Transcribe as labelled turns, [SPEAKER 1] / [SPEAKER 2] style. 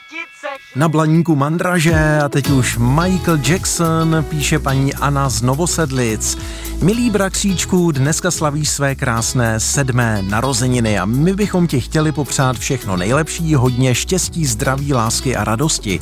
[SPEAKER 1] Na blaníku mandraže a teď už Michael Jackson, píše paní Anna z Novosedlic. Milý bratříčku, dneska slavíš své krásné 7. narozeniny a my bychom ti chtěli popřát všechno nejlepší, hodně štěstí, zdraví, lásky a radosti.